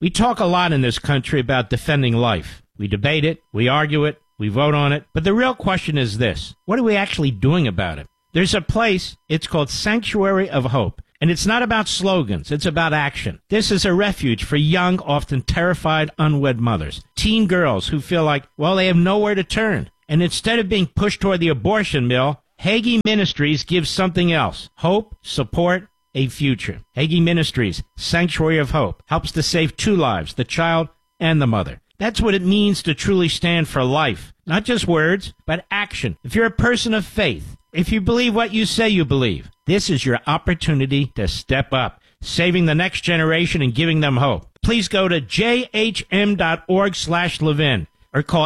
We talk a lot in this country about defending life. We debate it, we argue it, we vote on it. But the real question is this: what are we actually doing about it? There's a place, it's called Sanctuary of Hope. And it's not about slogans, it's about action. This is a refuge for young, often terrified, unwed mothers. Teen girls who feel like, well, they have nowhere to turn. And instead of being pushed toward the abortion mill, Hagee Ministries gives something else: hope, support, a future. Hagee Ministries, Sanctuary of Hope, helps to save 2 lives, the child and the mother. That's what it means to truly stand for life. Not just words, but action. If you're a person of faith, if you believe what you say you believe, this is your opportunity to step up, saving the next generation and giving them hope. Please go to jhm.org/Levin or call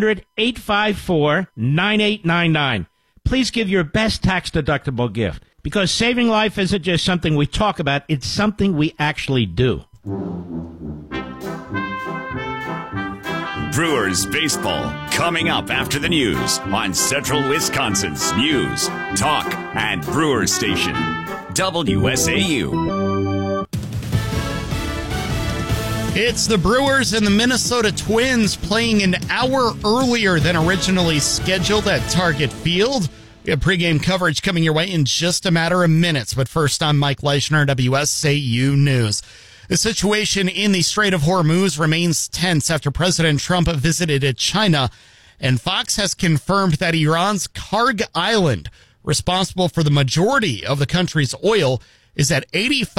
800-854-9899. Please give your best tax-deductible gift, because saving life isn't just something we talk about, it's something we actually do. Brewers baseball coming up after the news on Central Wisconsin's News, Talk, and Brewers Station, WSAU. It's the Brewers and the Minnesota Twins playing an hour earlier than originally scheduled at Target Field. We have pregame coverage coming your way in just a matter of minutes. But first, I'm Mike Leischner, WSAU News. The situation in the Strait of Hormuz remains tense after President Trump visited China, and Fox has confirmed that Iran's Karg Island, responsible for the majority of the country's oil, is at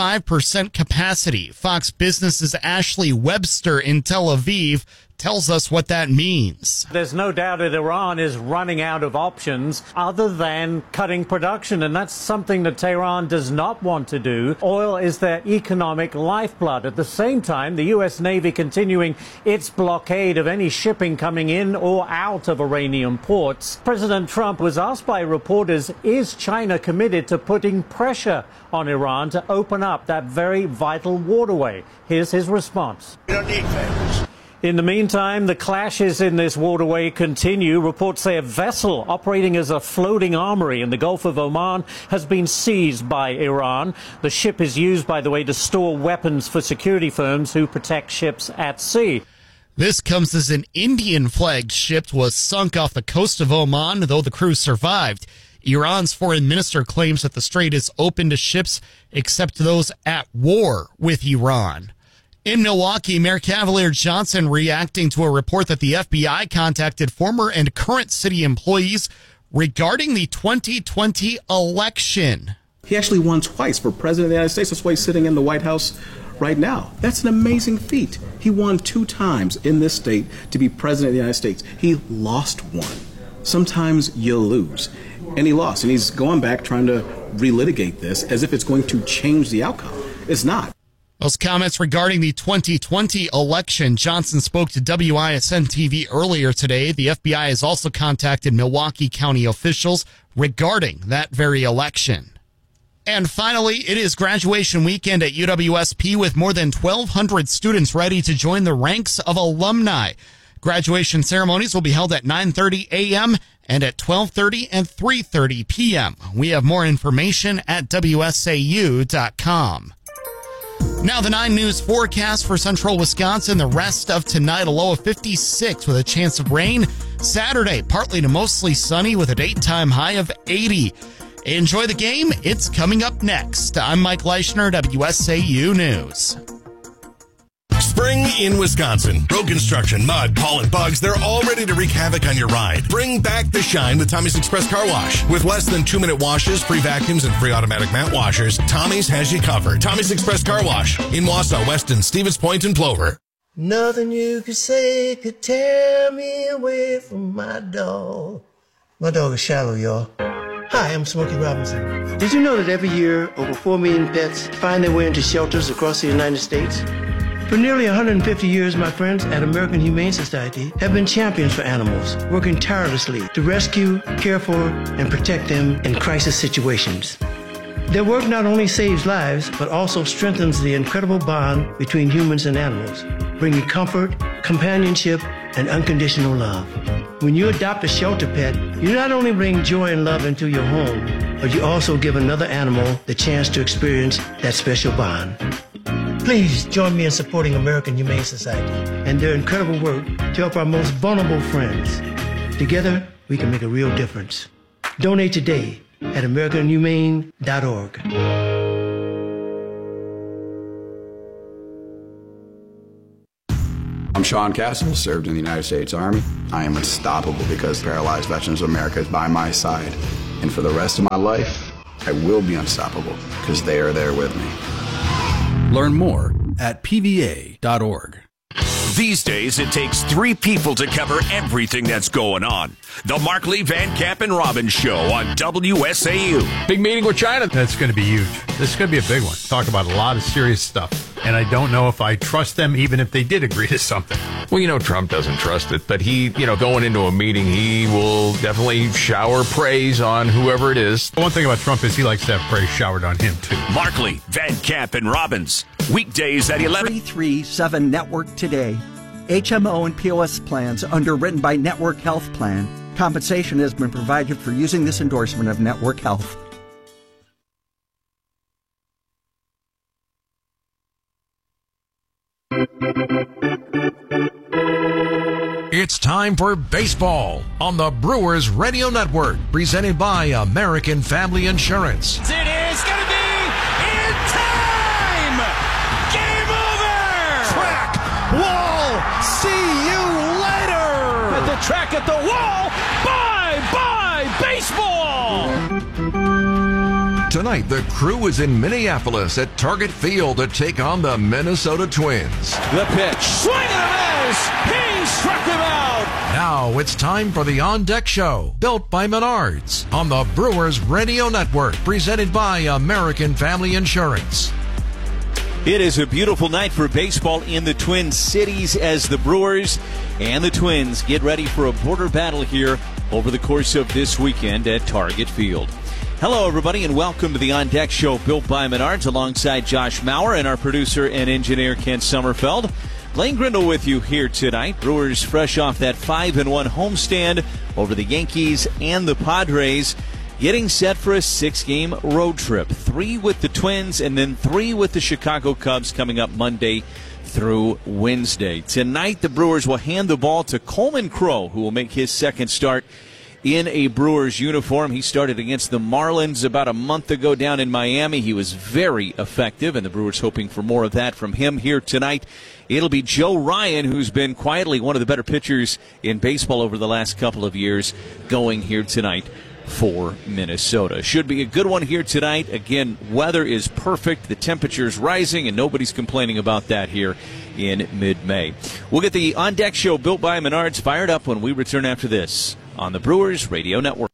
85% capacity. Fox Business's Ashley Webster in Tel Aviv tells us what that means. There's no doubt that Iran is running out of options other than cutting production, and that's something that Tehran does not want to do. Oil is their economic lifeblood. At the same time, the U.S. Navy continuing its blockade of any shipping coming in or out of Iranian ports. President Trump was asked by reporters, is China committed to putting pressure on Iran to open up that very vital waterway? Here's his response. We don't need favors. In the meantime, the clashes in this waterway continue. Reports say a vessel operating as a floating armory in the Gulf of Oman has been seized by Iran. The ship is used, by the way, to store weapons for security firms who protect ships at sea. This comes as an Indian-flagged ship was sunk off the coast of Oman, though the crew survived. Iran's foreign minister claims that the strait is open to ships except those at war with Iran. In Milwaukee, Mayor Cavalier Johnson reacting to a report that the FBI contacted former and current city employees regarding the 2020 election. He actually won twice for president of the United States. That's why he's sitting in the White House right now. That's an amazing feat. He won 2 times in this state to be president of the United States. He lost one. Sometimes you lose. And he lost. And he's going back trying to relitigate this as if it's going to change the outcome. It's not. Those comments regarding the 2020 election. Johnson spoke to WISN-TV earlier today. The FBI has also contacted Milwaukee County officials regarding that very election. And finally, it is graduation weekend at UWSP with more than 1,200 students ready to join the ranks of alumni. Graduation ceremonies will be held at 9:30 a.m. and at 12:30 and 3:30 p.m. We have more information at WSAU.com. Now the 9 News forecast for central Wisconsin. The rest of tonight, a low of 56 with a chance of rain. Saturday, partly to mostly sunny with a daytime high of 80. Enjoy the game. It's coming up next. I'm Mike Leischner, WSAU News. Spring in Wisconsin. Road construction, mud, pollen, bugs, they're all ready to wreak havoc on your ride. Bring back the shine with Tommy's Express Car Wash. With less than 2-minute washes, free vacuums, and free automatic mat washers, Tommy's has you covered. Tommy's Express Car Wash in Wausau, Weston, Stevens Point, and Plover. Nothing you could say could tear me away from my dog. My dog is Shallow, y'all. Hi, I'm Smokey Robinson. Did you know that every year over 4 million pets find their way into shelters across the United States? For nearly 150 years, my friends at American Humane Society have been champions for animals, working tirelessly to rescue, care for, and protect them in crisis situations. Their work not only saves lives, but also strengthens the incredible bond between humans and animals, bringing comfort, companionship, and unconditional love. When you adopt a shelter pet, you not only bring joy and love into your home, but you also give another animal the chance to experience that special bond. Please join me in supporting American Humane Society and their incredible work to help our most vulnerable friends. Together, we can make a real difference. Donate today at AmericanHumane.org. I'm Sean Castle, served in the United States Army. I am unstoppable because Paralyzed Veterans of America is by my side. And for the rest of my life, I will be unstoppable because they are there with me. Learn more at pva.org. These days, it takes 3 people to cover everything that's going on. The Markley, Van Camp, and Robbins Show on WSAU. Big meeting with China. That's going to be huge. This is going to be a big one. Talk about a lot of serious stuff. And I don't know if I trust them, even if they did agree to something. Well, Trump doesn't trust it, but he, going into a meeting, he will definitely shower praise on whoever it is. One thing about Trump is he likes to have praise showered on him, too. Markley, Van Camp, and Robbins. Weekdays at 11. 337 Network Today. HMO and POS plans underwritten by Network Health Plan. Compensation has been provided for using this endorsement of Network Health. It's time for baseball on the Brewers Radio Network, presented by American Family Insurance. It is going to be in time! Game over! Track, wall, see you later! At the track, at the wall, bye-bye baseball! Tonight, the Crew is in Minneapolis at Target Field to take on the Minnesota Twins. The pitch, swing and a miss! He struck him out! Now it's time for the On Deck Show, built by Menards, on the Brewers Radio Network, presented by American Family Insurance. It is a beautiful night for baseball in the Twin Cities as the Brewers and the Twins get ready for a border battle here over the course of this weekend at Target Field. Hello, everybody, and welcome to the On Deck Show, built by Menards, alongside Josh Maurer and our producer and engineer, Ken Sommerfeld. Blaine Grindle with you here tonight. Brewers fresh off that 5-1 homestand over the Yankees and the Padres, getting set for a 6-game road trip. 3 with the Twins and then 3 with the Chicago Cubs coming up Monday through Wednesday. Tonight, the Brewers will hand the ball to Coleman Crow, who will make his second start in a Brewers uniform. He started against the Marlins about a month ago down in Miami. He was very effective, and the Brewers hoping for more of that from him here tonight. It'll be Joe Ryan, who's been quietly one of the better pitchers in baseball over the last couple of years, going here tonight for Minnesota. Should be a good one here tonight. Again, weather is perfect. The temperature's rising, and nobody's complaining about that here in mid-May. We'll get the On Deck Show, built by Menards, fired up when we return after this on the Brewers Radio Network.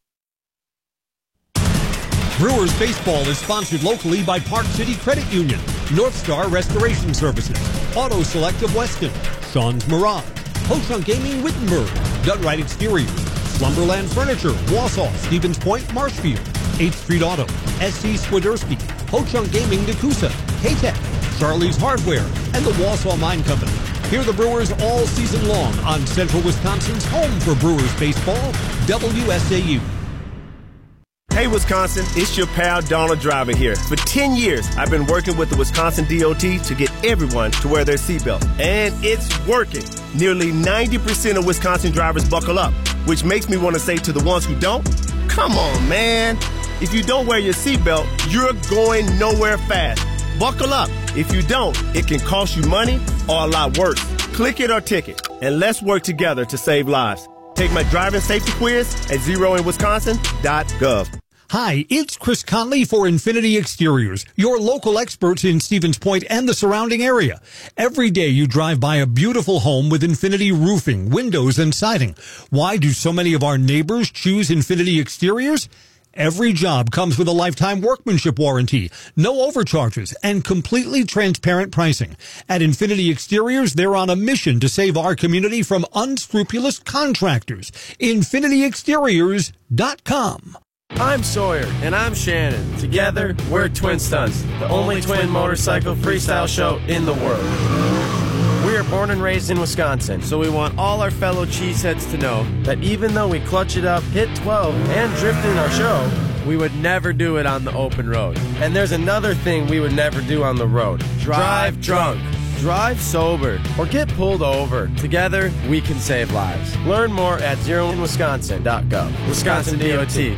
Brewers baseball is sponsored locally by Park City Credit Union, North Star Restoration Services, Auto Select of Weston, Sean's Mirage, Ho-Chunk Gaming Wittenberg, Dunright Exteriors, Slumberland Furniture, Wausau, Stevens Point, Marshfield, 8th Street Auto, SC Swiderski, Ho-Chunk Gaming Nakusa, K-Tech, Charlie's Hardware, and the Wausau Mine Company. Hear the Brewers all season long on Central Wisconsin's home for Brewers baseball, WSAU. Hey, Wisconsin, it's your pal Donald Driver here. For 10 years, I've been working with the Wisconsin DOT to get everyone to wear their seatbelt. And it's working. Nearly 90% of Wisconsin drivers buckle up, which makes me want to say to the ones who don't, come on, man. If you don't wear your seatbelt, you're going nowhere fast. Buckle up. If you don't, it can cost you money or a lot worse. Click it or ticket, and let's work together to save lives. Take my driving safety quiz at zeroinwisconsin.gov. Hi, it's Chris Conley for Infinity Exteriors, your local experts in Stevens Point and the surrounding area. Every day you drive by a beautiful home with Infinity roofing, windows, and siding. Why do so many of our neighbors choose Infinity Exteriors? Every job comes with a lifetime workmanship warranty, no overcharges, and completely transparent pricing. At Infinity Exteriors, they're on a mission to save our community from unscrupulous contractors. InfinityExteriors.com. I'm Sawyer, and I'm Shannon. Together, we're Twin Stunts, the only twin motorcycle freestyle show in the world. We are born and raised in Wisconsin, so we want all our fellow cheeseheads to know that even though we clutch it up, hit 12, and drift in our show, we would never do it on the open road. And there's another thing we would never do on the road. Drive drunk. Drive sober or get pulled over. Together, we can save lives. Learn more at zeroinwisconsin.gov. Wisconsin DOT.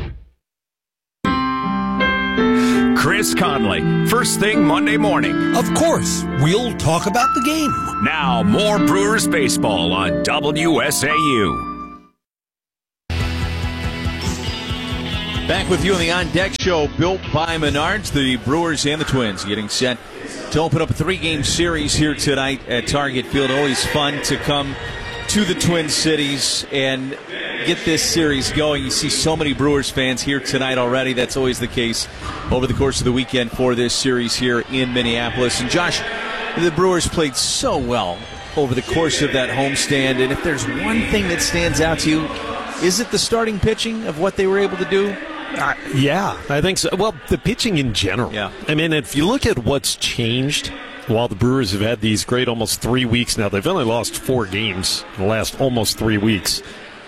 Chris Conley, first thing Monday morning. Of course, we'll talk about the game. Now, more Brewers baseball on WSAU. Back with you on the On Deck Show, built by Menards. The Brewers and the Twins getting set to open up a 3-game series here tonight at Target Field. Always fun to come to the Twin Cities and get this series going. You see so many Brewers fans here tonight already. That's always the case over the course of the weekend for this series here in Minneapolis. And Josh, the Brewers played so well over the course of that homestand. And if there's one thing that stands out to you, is it the starting pitching of what they were able to do? Yeah, I think so. Well, the pitching in general. Yeah. I mean, if you look at what's changed while the Brewers have had these great almost 3 weeks now, they've only lost 4 games in the last almost 3 weeks.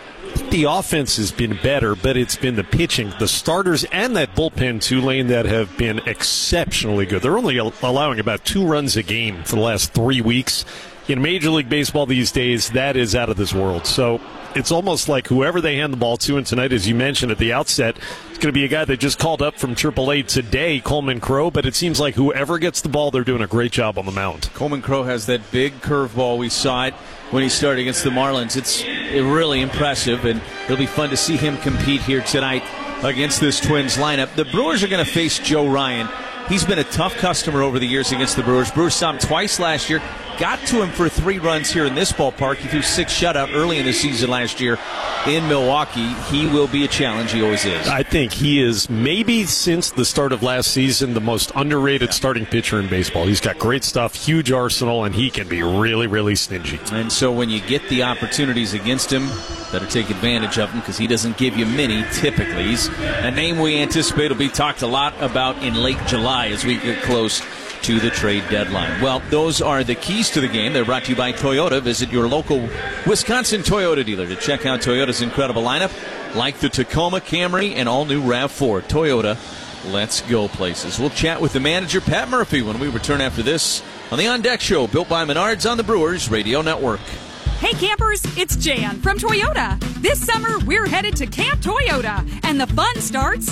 The offense has been better, but it's been the pitching, the starters, and that bullpen, Tulane, that have been exceptionally good. They're only allowing about 2 runs a game for the last 3 weeks. In Major League Baseball these days, that is out of this world. So it's almost like whoever they hand the ball to, and tonight, as you mentioned at the outset, it's going to be a guy that just called up from AAA today, Coleman Crow, but it seems like whoever gets the ball, they're doing a great job on the mound. Coleman Crow has that big curveball. We saw it when he started against the Marlins. It's really impressive, and it'll be fun to see him compete here tonight against this Twins lineup. The Brewers are going to face Joe Ryan. He's been a tough customer over the years against the Brewers. Brewers saw him twice last year. Got to him for 3 runs here in this ballpark. He threw 6 shutout early in the season last year in Milwaukee. He will be a challenge. He always is. I think he is, maybe since the start of last season, the most underrated starting pitcher in baseball. He's got great stuff, huge arsenal, and he can be really, really stingy. And so when you get the opportunities against him, better take advantage of him because he doesn't give you many typically. He's a name we anticipate will be talked a lot about in late July as we get close to the trade deadline. Well, those are the keys to the game. They're brought to you by Toyota. Visit your local Wisconsin Toyota dealer to check out Toyota's incredible lineup, like the Tacoma, Camry, and all-new RAV4. Toyota, let's go places. We'll chat with the manager, Pat Murphy, when we return after this on the On Deck Show, built by Menards on the Brewers Radio Network. Hey campers, it's Jan from Toyota. This summer, we're headed to Camp Toyota, and the fun starts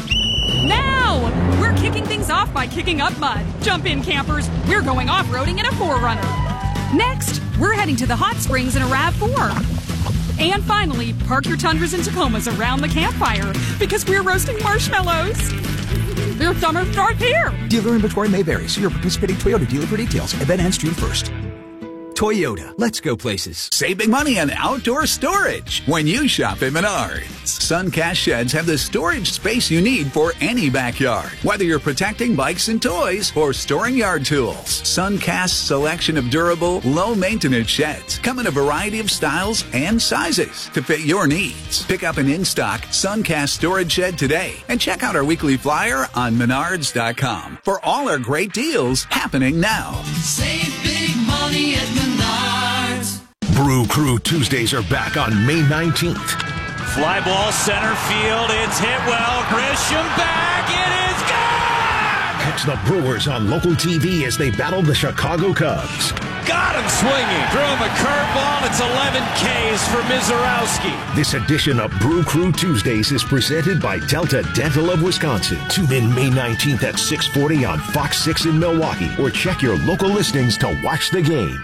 now. We're kicking things off by kicking up mud. Jump in, campers. We're going off-roading in a 4Runner. Next, we're heading to the hot springs in a RAV4. And finally, park your Tundras and Tacomas around the campfire because we're roasting marshmallows. Their summer starts here. Dealer inventory may vary. See your participating Toyota dealer for details. Event ends June 1st. Toyota, let's go places. Save big money on outdoor storage when you shop at Menards. Suncast sheds have the storage space you need for any backyard. Whether you're protecting bikes and toys or storing yard tools, Suncast's selection of durable, low-maintenance sheds come in a variety of styles and sizes to fit your needs. Pick up an in-stock Suncast storage shed today and check out our weekly flyer on Menards.com for all our great deals happening now. Save big money at Menards. Brew Crew Tuesdays are back on May 19th. Fly ball center field. It's hit well. Grisham back. It is gone! Catch the Brewers on local TV as they battle the Chicago Cubs. Got him swinging. Threw him a curveball. It's 11 Ks for Mizorowski. This edition of Brew Crew Tuesdays is presented by Delta Dental of Wisconsin. Tune in May 19th at 6:40 on Fox 6 in Milwaukee or check your local listings to watch the game.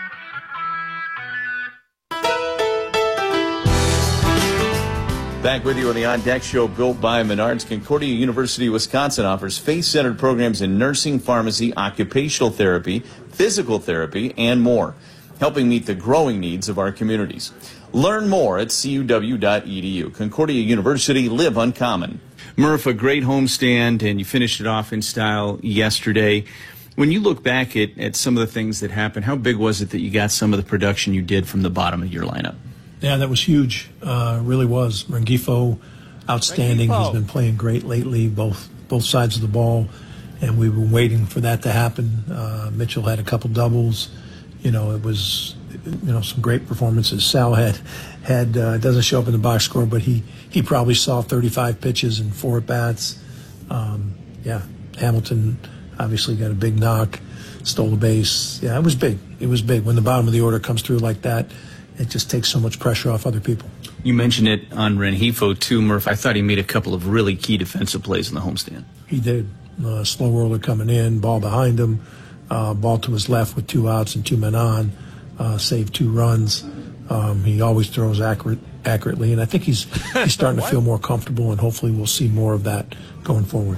Back with you on the On Deck Show, built by Menards. Concordia University, Wisconsin offers faith-centered programs in nursing, pharmacy, occupational therapy, physical therapy, and more, helping meet the growing needs of our communities. Learn more at cuw.edu. Concordia University, live uncommon. Murph, a great homestand, and you finished it off in style yesterday. When you look back at some of the things that happened, how big was it that you got some of the production you did from the bottom of your lineup? Yeah, that was huge. Really was. Rengifo, outstanding. He's been playing great lately, both sides of the ball, and we were waiting for that to happen. Mitchell had a couple doubles. It was, some great performances. Sal had doesn't show up in the box score, but he probably saw 35 pitches and 4 at-bats. Yeah, Hamilton obviously got a big knock, stole the base. Yeah, it was big. It was big. When the bottom of the order comes through like that, it just takes so much pressure off other people. You mentioned it on Rengifo too, Murph. I thought he made a couple of really key defensive plays in the homestand. He did. Slow roller coming in, ball behind him, ball to his left with 2 outs and 2 men on, saved 2 runs. He always throws accurately, and I think he's starting to feel more comfortable, and hopefully we'll see more of that going forward.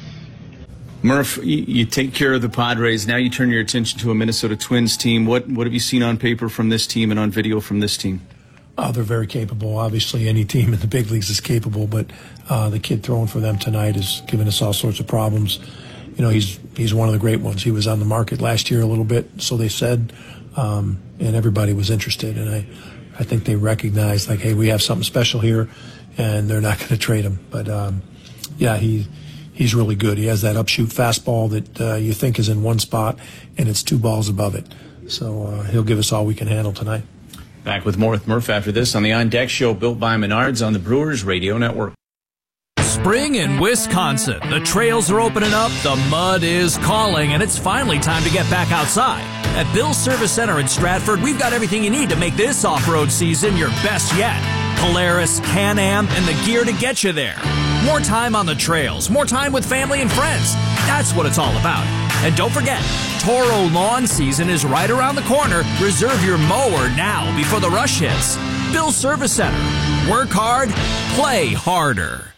Murph, you take care of the Padres. Now you turn your attention to a Minnesota Twins team. What have you seen on paper from this team and on video from this team? They're very capable. Obviously, any team in the big leagues is capable, but the kid throwing for them tonight is giving us all sorts of problems. You know, he's one of the great ones. He was on the market last year a little bit, so they said, and everybody was interested. And I think they recognized, like, hey, we have something special here, and they're not going to trade him. But, yeah, he's really good. He has that upshoot fastball that you think is in one spot, and it's 2 balls above it. So he'll give us all we can handle tonight. Back with more with Murph after this on the On Deck Show, built by Menards on the Brewers Radio Network. Spring in Wisconsin. The trails are opening up, the mud is calling, and it's finally time to get back outside. At Bill's Service Center in Stratford, we've got everything you need to make this off-road season your best yet. Polaris, Can-Am, and the gear to get you there. More time on the trails, more time with family and friends. That's what it's all about. And don't forget, Toro lawn season is right around the corner. Reserve your mower now before the rush hits. Bill's Service Center. Work hard, play harder.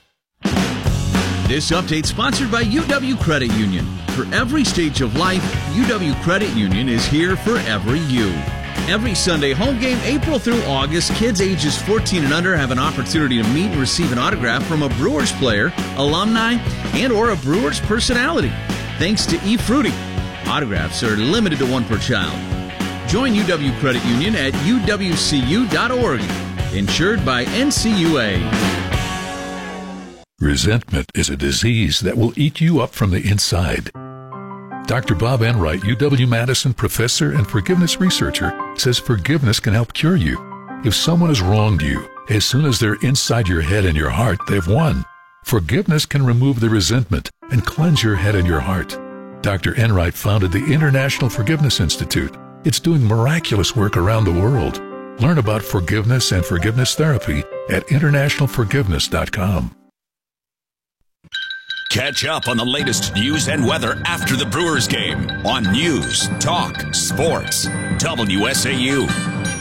This update sponsored by UW Credit Union. For every stage of life, UW Credit Union is here for every you. Every Sunday home game, April through August, kids ages 14 and under have an opportunity to meet and receive an autograph from a Brewers player, alumni, and or a Brewers personality. Thanks to eFruity. Autographs are limited to 1 per child. Join UW Credit Union at uwcu.org. Insured by NCUA. Resentment is a disease that will eat you up from the inside. Dr. Bob Enright, UW-Madison professor and forgiveness researcher, says forgiveness can help cure you. If someone has wronged you, as soon as they're inside your head and your heart, they've won. Forgiveness can remove the resentment and cleanse your head and your heart. Dr. Enright founded the International Forgiveness Institute. It's doing miraculous work around the world. Learn about forgiveness and forgiveness therapy at internationalforgiveness.com. Catch up on the latest news and weather after the Brewers game on News, Talk, Sports, WSAU.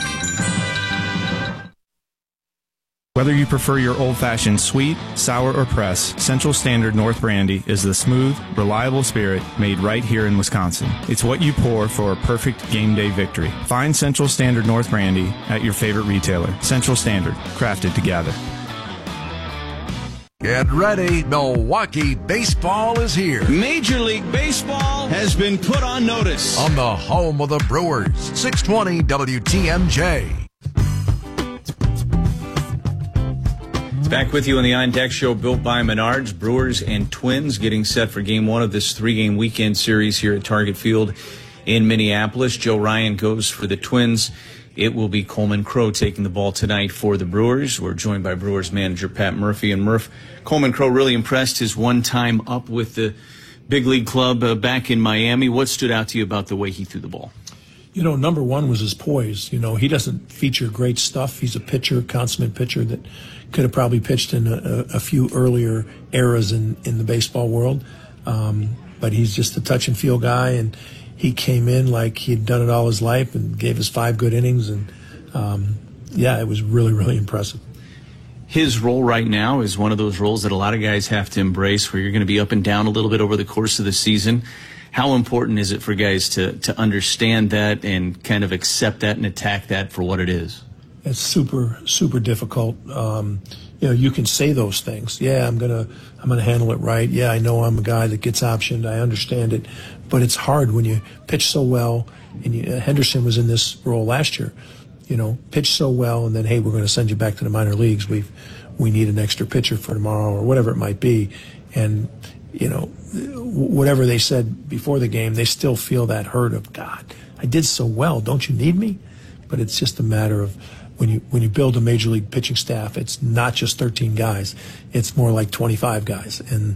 Whether you prefer your old-fashioned sweet, sour, or press, Central Standard North Brandy is the smooth, reliable spirit made right here in Wisconsin. It's what you pour for a perfect game day victory. Find Central Standard North Brandy at your favorite retailer. Central Standard, crafted together. Get ready, Milwaukee baseball is here. Major League Baseball has been put on notice. On the home of the Brewers, 620 WTMJ. Back with you on the On Deck Show, built by Menards. Brewers and Twins getting set for Game 1 of this 3-game weekend series here at Target Field in Minneapolis. Joe Ryan goes for the Twins. It will be Coleman Crow taking the ball tonight for the Brewers. We're joined by Brewers manager Pat Murphy. And Murph, Coleman Crow really impressed his one time up with the big league club back in Miami. What stood out to you about the way he threw the ball? You know, number one was his poise. You know, he doesn't feature great stuff. He's a pitcher, consummate pitcher that could have probably pitched in a few earlier eras in the baseball world. But he's just a touch and feel guy, and he came in like he'd done it all his life and gave us 5 good innings. And, yeah, it was really, really impressive. His role right now is one of those roles that a lot of guys have to embrace, where you're going to be up and down a little bit over the course of the season. How important is it for guys to understand that and kind of accept that and attack that for what it is? It's super, super difficult. You know, you can say those things. Yeah, I'm gonna handle it right. Yeah, I know I'm a guy that gets optioned. I understand it, but it's hard when you pitch so well. And Henderson was in this role last year. You know, pitch so well, and then hey, we're going to send you back to the minor leagues. We need an extra pitcher for tomorrow, or whatever it might be. And you know, whatever they said before the game, they still feel that hurt of, God, I did so well. Don't you need me? But it's just a matter of when you build a major league pitching staff, it's not just 13 guys. It's more like 25 guys. And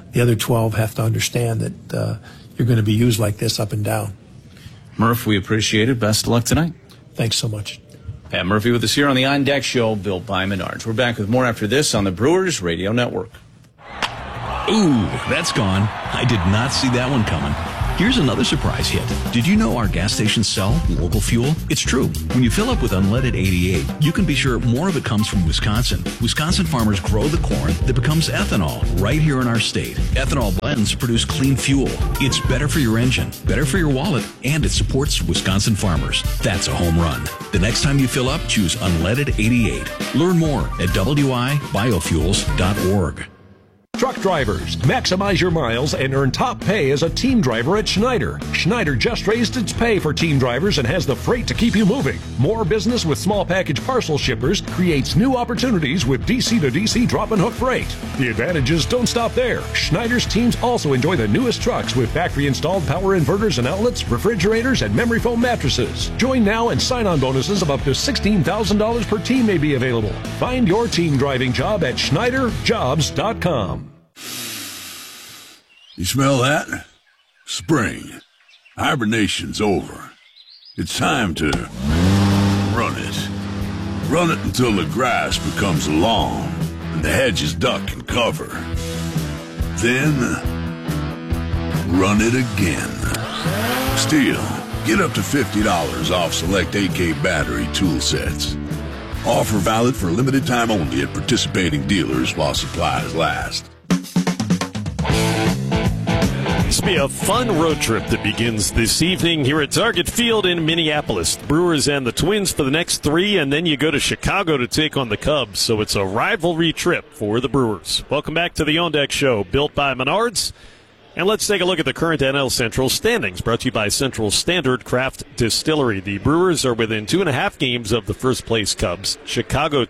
the other 12 have to understand that you're going to be used like this up and down. Murph, we appreciate it. Best of luck tonight. Thanks so much. Pat Murphy with us here on the On Deck Show, built by Menards. We're back with more after this on the Brewers Radio Network. Ooh, that's gone. I did not see that one coming. Here's another surprise hit. Did you know our gas stations sell local fuel? It's true. When you fill up with Unleaded 88, you can be sure more of it comes from Wisconsin. Wisconsin farmers grow the corn that becomes ethanol right here in our state. Ethanol blends produce clean fuel. It's better for your engine, better for your wallet, and it supports Wisconsin farmers. That's a home run. The next time you fill up, choose Unleaded 88. Learn more at wibiofuels.org. Truck drivers, maximize your miles and earn top pay as a team driver at Schneider. Schneider just raised its pay for team drivers and has the freight to keep you moving. More business with small package parcel shippers creates new opportunities with DC-to-DC drop and hook freight. The advantages don't stop there. Schneider's teams also enjoy the newest trucks with factory-installed power inverters and outlets, refrigerators, and memory foam mattresses. Join now and sign-on bonuses of up to $16,000 per team may be available. Find your team driving job at SchneiderJobs.com. You smell that? Spring. Hibernation's over. It's time to run it. Run it until the grass becomes long and the hedges duck and cover. Then, run it again. Stihl, get up to $50 off select AK battery tool sets. Offer valid for a limited time only at participating dealers while supplies last. This will be a fun road trip that begins this evening here at Target Field in Minneapolis. The Brewers and the Twins for the next 3, and then you go to Chicago to take on the Cubs. So it's a rivalry trip for the Brewers. Welcome back to the On Deck Show, built by Menards. And let's take a look at the current NL Central standings, brought to you by Central Standard Craft Distillery. The Brewers are within 2.5 games of the first-place Cubs. Chicago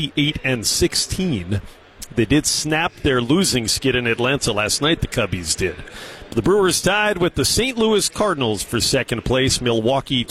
28-16. They did snap their losing skid in Atlanta last night, the Cubbies did. The Brewers tied with the St. Louis Cardinals for second place, Milwaukee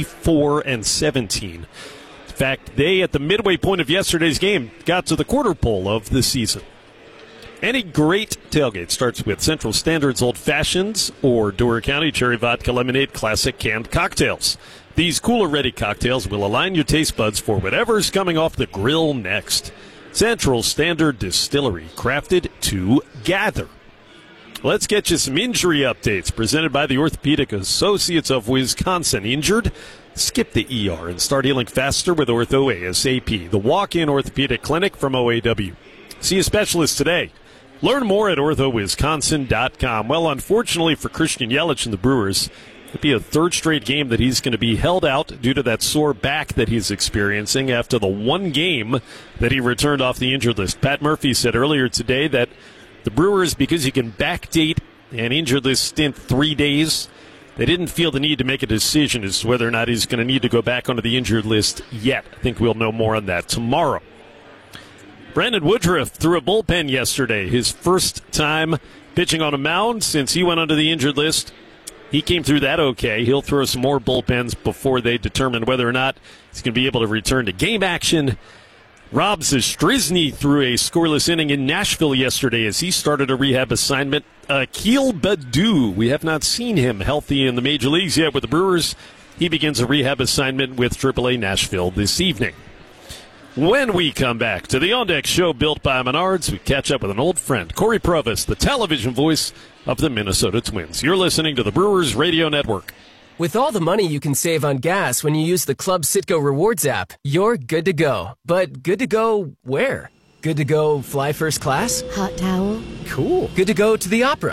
24-17. In fact, they, at the midway point of yesterday's game, got to the quarter pole of the season. Any great tailgate starts with Central Standard's Old Fashions or Door County Cherry Vodka Lemonade Classic canned cocktails. These cooler-ready cocktails will align your taste buds for whatever's coming off the grill next. Central Standard Distillery, crafted to gather. Let's get you some injury updates presented by the Orthopedic Associates of Wisconsin. Injured? Skip the ER and start healing faster with Ortho ASAP, the walk-in orthopedic clinic from OAW. See a specialist today. Learn more at orthowisconsin.com. Well, unfortunately for Christian Yelich and the Brewers, it'll be a third straight game that he's going to be held out due to that sore back that he's experiencing after the one game that he returned off the injured list. Pat Murphy said earlier today that the Brewers, because he can backdate an injured list stint 3 days, they didn't feel the need to make a decision as to whether or not he's going to need to go back onto the injured list yet. I think we'll know more on that tomorrow. Brandon Woodruff threw a bullpen yesterday, his first time pitching on a mound since he went onto the injured list. He came through that okay. He'll throw some more bullpens before they determine whether or not he's going to be able to return to game action. Rob Zastryzny threw a scoreless inning in Nashville yesterday as he started a rehab assignment. Akil Baddoo, we have not seen him healthy in the major leagues yet with the Brewers. He begins a rehab assignment with AAA Nashville this evening. When we come back to the On Deck Show built by Menards, we catch up with an old friend, Corey Provis, the television voice of the Minnesota Twins. You're listening to the Brewers Radio Network. With all the money you can save on gas when you use the Club Citgo Rewards app, you're good to go. But good to go where? Good to go fly first class? Hot towel? Cool. Good to go to the opera?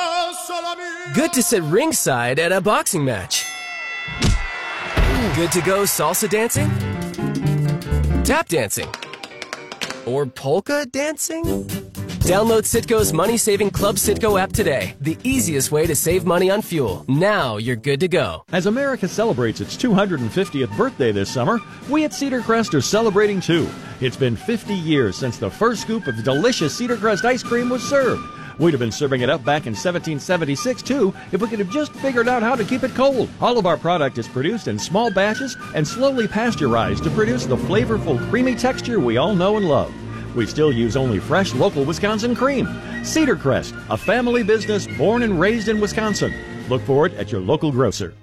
Good to sit ringside at a boxing match? Good to go salsa dancing? Tap dancing? Or polka dancing? Download Citgo's money-saving Club Citgo app today. The easiest way to save money on fuel. Now you're good to go. As America celebrates its 250th birthday this summer, we at Cedar Crest are celebrating too. It's been 50 years since the first scoop of delicious Cedar Crest ice cream was served. We'd have been serving it up back in 1776, too, if we could have just figured out how to keep it cold. All of our product is produced in small batches and slowly pasteurized to produce the flavorful, creamy texture we all know and love. We still use only fresh, local Wisconsin cream. Cedar Crest, a family business born and raised in Wisconsin. Look for it at your local grocer.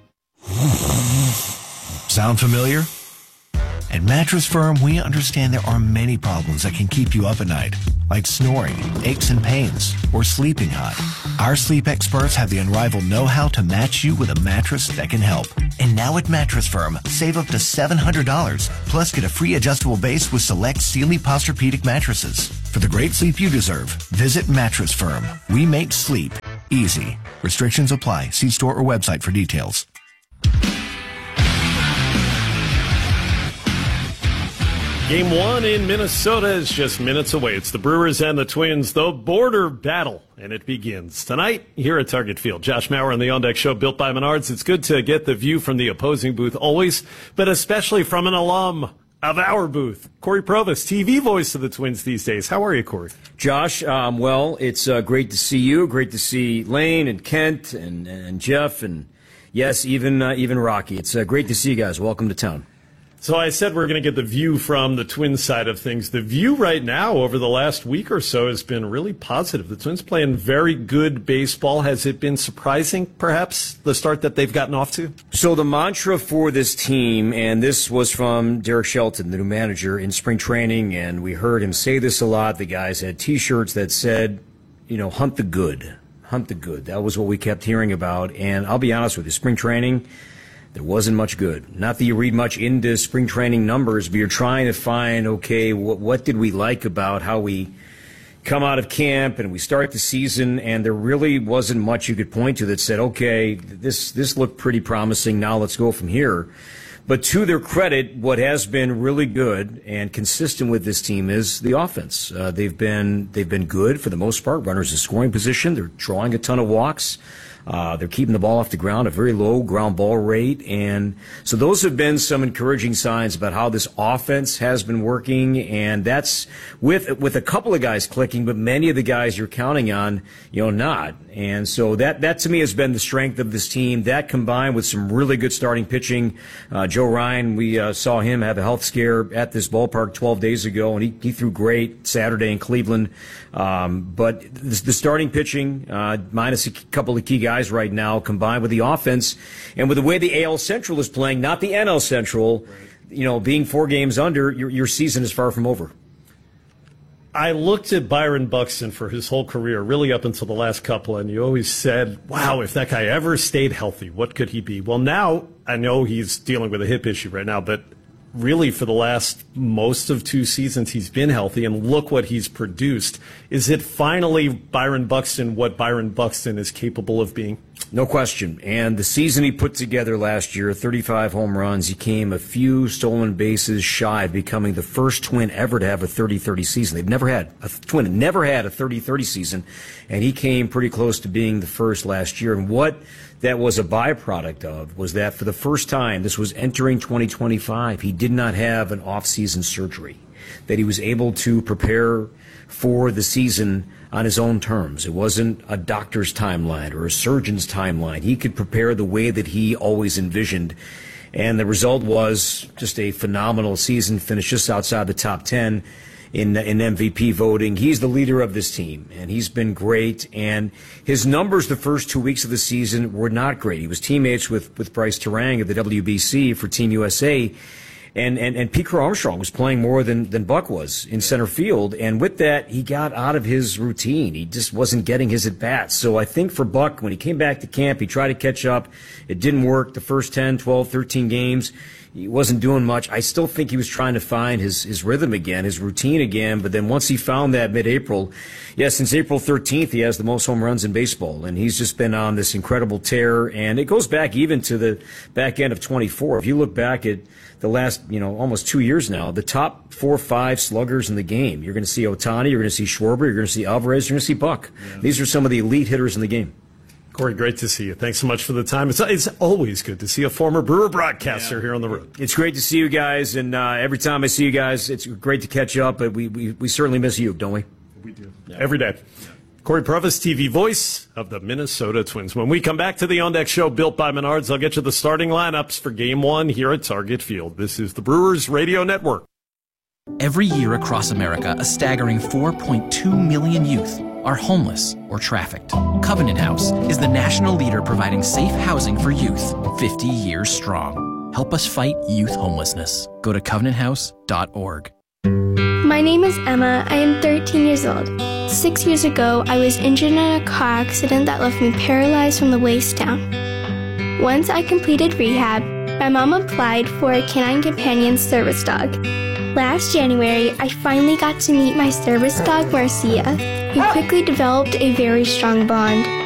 Sound familiar? At Mattress Firm, we understand there are many problems that can keep you up at night, like snoring, aches and pains, or sleeping hot. Our sleep experts have the unrivaled know-how to match you with a mattress that can help. And now at Mattress Firm, save up to $700, plus get a free adjustable base with select Sealy Posturepedic mattresses. For the great sleep you deserve, visit Mattress Firm. We make sleep easy. Restrictions apply. See store or website for details. Game 1 in Minnesota is just minutes away. It's the Brewers and the Twins, the border battle, and it begins tonight here at Target Field. Josh Maurer on the On Deck Show, built by Menards. It's good to get the view from the opposing booth always, but especially from an alum of our booth. Corey Provis, TV voice of the Twins these days. How are you, Corey? Josh, well, it's great to see you. Great to see Lane and Kent and Jeff and, yes, even Rocky. It's great to see you guys. Welcome to town. So I said we're going to get the view from the Twins side of things. The view right now over the last week or so has been really positive. The Twins playing very good baseball. Has it been surprising, perhaps, the start that they've gotten off to? So the mantra for this team, and this was from Derek Shelton, the new manager, in spring training, and we heard him say this a lot. The guys had T-shirts that said, hunt the good. Hunt the good. That was what we kept hearing about. And I'll be honest with you, spring training, there wasn't much good. Not that you read much into spring training numbers, but you're trying to find, okay, what did we like about how we come out of camp and we start the season, and there really wasn't much you could point to that said, okay, this looked pretty promising, now let's go from here. But to their credit, what has been really good and consistent with this team is the offense. They've been good for the most part. Runners in scoring position. They're drawing a ton of walks. They're keeping the ball off the ground, a very low ground ball rate. And so those have been some encouraging signs about how this offense has been working. And that's with a couple of guys clicking, but many of the guys you're counting on, not. And so that to me has been the strength of this team. That combined with some really good starting pitching. Joe Ryan, we saw him have a health scare at this ballpark 12 days ago, and he threw great Saturday in Cleveland. But the starting pitching, minus a couple of key guys right now, combined with the offense and with the way the AL Central is playing, not the NL Central, being 4 games under, your season is far from over. I looked at Byron Buxton for his whole career, really up until the last couple, and you always said, wow, if that guy ever stayed healthy, what could he be? Well, now I know he's dealing with a hip issue right now, but really for the last most of 2 seasons he's been healthy, and look what he's produced. Is it finally Byron Buxton what Byron Buxton is capable of being? No question. And the season he put together last year, 35 home runs, he came a few stolen bases shy of becoming the first Twin ever to have a 30-30 season. They've never had a Twin, never had a 30-30 season, and he came pretty close to being the first last year. And what that was a byproduct of was that for the first time, this was entering 2025, he did not have an off-season surgery, that he was able to prepare for the season on his own terms. It wasn't a doctor's timeline or a surgeon's timeline. He could prepare the way that he always envisioned. And the result was just a phenomenal season, finished just outside the top 10 in MVP voting. He's the leader of this team, and he's been great. And his numbers the first 2 weeks of the season were not great. He was teammates with Bryce Terang of the WBC for Team USA. And Pete Crow-Armstrong was playing more than Buck was in center field. And with that, he got out of his routine. He just wasn't getting his at-bats. So I think for Buck, when he came back to camp, he tried to catch up. It didn't work the first 10, 12, 13 games. He wasn't doing much. I still think he was trying to find his rhythm again, his routine again. But then once he found that mid-April, since April 13th, he has the most home runs in baseball. And he's just been on this incredible tear. And it goes back even to the back end of 24. If you look back at the last, almost 2 years now, the top 4 or 5 sluggers in the game, you're going to see Ohtani, you're going to see Schwarber, you're going to see Alvarez, you're going to see Buck. Yeah. These are some of the elite hitters in the game. Corey, great to see you. Thanks so much for the time. It's always good to see a former Brewer broadcaster here on the road. It's great to see you guys, and every time I see you guys, it's great to catch up, but we certainly miss you, don't we? We do. Yeah. Every day. Yeah. Corey Provis, TV voice of the Minnesota Twins. When we come back to the On Deck Show, built by Menards, I'll get you the starting lineups for Game 1 here at Target Field. This is the Brewers Radio Network. Every year across America, a staggering 4.2 million youth are homeless or trafficked. Covenant House is the national leader providing safe housing for youth, 50 years strong. Help us fight youth homelessness. Go to covenanthouse.org. My name is Emma. I am 13 years old. 6 years ago, I was injured in a car accident that left me paralyzed from the waist down. Once I completed rehab, my mom applied for a Canine Companion service dog. Last January, I finally got to meet my service dog, Marcia. We quickly developed a very strong bond.